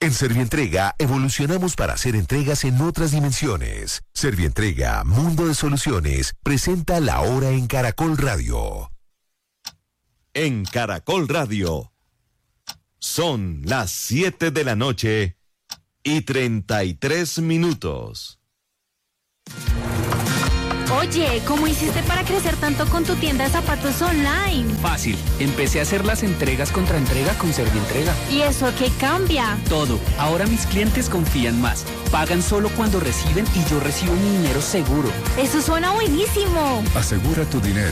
En Servientrega evolucionamos para hacer entregas en otras dimensiones. Servientrega, Mundo de Soluciones, presenta La Hora en Caracol Radio. En Caracol Radio, son las 7 de la noche y 33 minutos. Oye, ¿cómo hiciste para crecer tanto con tu tienda de zapatos online? Fácil, empecé a hacer las entregas contra entrega con Servientrega. ¿Y eso qué cambia? Todo, ahora mis clientes confían más. Pagan solo cuando reciben y yo recibo mi dinero seguro. Eso suena buenísimo. Asegura tu dinero.